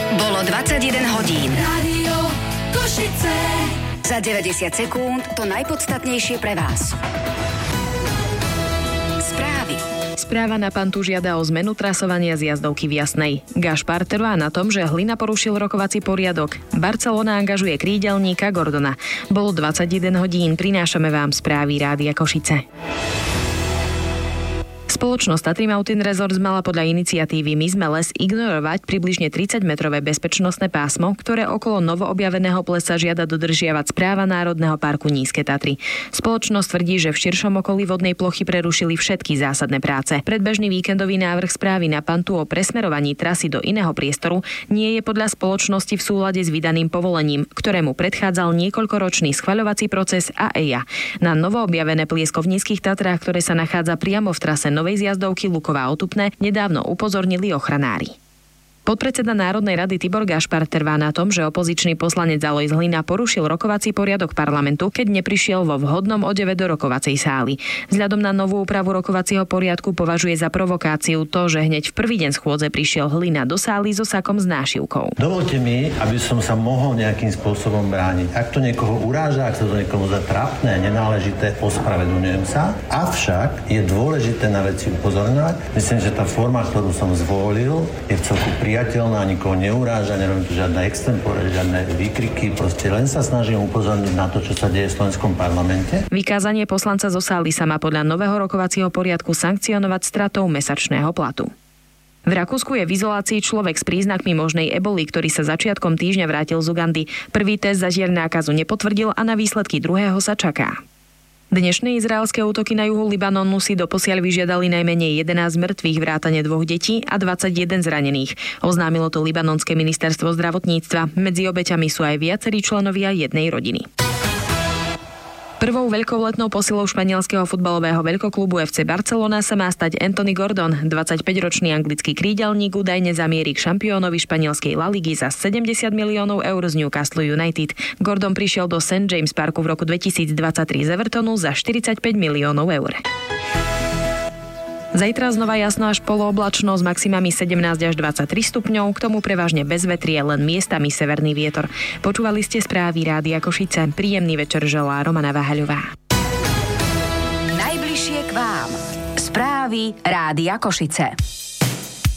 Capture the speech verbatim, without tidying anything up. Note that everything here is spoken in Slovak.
Bolo dvadsaťjeden hodín. Rádio Košice. Za deväťdesiat sekúnd to najpodstatnejšie pre vás. Správy. Správa na Pantu žiada o zmenu trasovania z jazdovky v Jasnej. Gašpar trvá na tom, že Hlina porušil rokovací poriadok. Barcelona angažuje krídelníka Gordona. Bolo dvadsaťjeden hodín, prinášame vám správy Rádia Košice. Spoločnosť Tatry Mountain Resorts mala podľa iniciatívy My sme les ignorovať približne tridsaťmetrové bezpečnostné pásmo, ktoré okolo novoobjaveného plesa žiada dodržiavať správa Národného parku Nízke Tatry. Spoločnosť tvrdí, že v širšom okolí vodnej plochy prerušili všetky zásadné práce. Predbežný víkendový návrh správy na Pantu o presmerovaní trasy do iného priestoru nie je podľa spoločnosti v súlade s vydaným povolením, ktorému predchádzal niekoľkoročný schvaľovací proces á é á. Na novoobjavené pliesko v Nízkych Tatrách, ktoré sa nachádza priamo v trase novej zjazdovky Luková-Otupné, nedávno upozornili ochranári. Podpredseda Národnej rady Tibor Gašpar trvá na tom, že opozičný poslanec Alojz Hlina porušil rokovací poriadok parlamentu, keď neprišiel vo vhodnom odeve do rokovacej sály. Vzhľadom na novú úpravu rokovacieho poriadku považuje za provokáciu to, že hneď v prvý deň schôdze prišiel Hlina do sály so sakom s nášivkou. Dovolte mi, aby som sa mohol nejakým spôsobom brániť. Ak to niekoho uráža, ak sa to niekomu zdá trápne, nenáležité, ospravedlňujem sa. Avšak je dôležité na veci upozorňovať. Myslím, že tá forma, ktorú som zvolil, je v celku priateľná, nikoho neuráža, nerobím tu žiadne extempore, žiadne výkriky, proste len sa snažím upozorniť na to, čo sa deje v slovenskom parlamente. Vykázanie poslanca zo sály sa má podľa nového rokovacieho poriadku sankcionovať stratou mesačného platu. V Rakúsku je v izolácii človek s príznakmi možnej eboli, ktorý sa začiatkom týždňa vrátil z Ugandy. Prvý test zažiar nákazu nepotvrdil a na výsledky druhého sa čaká. Dnešné izraelské útoky na juhu Libanonu si doposiaľ vyžiadali najmenej jedenásť mŕtvych, vrátane dvoch detí a dvadsaťjeden zranených. Oznámilo to libanonské ministerstvo zdravotníctva. Medzi obeťami sú aj viacerí členovia jednej rodiny. Prvou veľkou letnou posilou španielskeho futbalového veľkoklubu ef cé Barcelona sa má stať Anthony Gordon. dvadsaťpäťročný anglický krídelník údajne zamierí k šampiónovi španielskej La Ligy za sedemdesiat miliónov eur z Newcastle United. Gordon prišiel do Saint James Parku v roku dvetisícdvadsaťtri z Evertonu za štyridsaťpäť miliónov eur. Zajtra znova jasno až polooblačno s maximami sedemnásť až dvadsaťtri stupňov, k tomu prevažne bez vetrie, len miestami severný vietor. Počúvali ste správy Rádia Košice. Príjemný večer želá Romana Váhaľová. Najbližšie k vám. Správy Rádia Košice.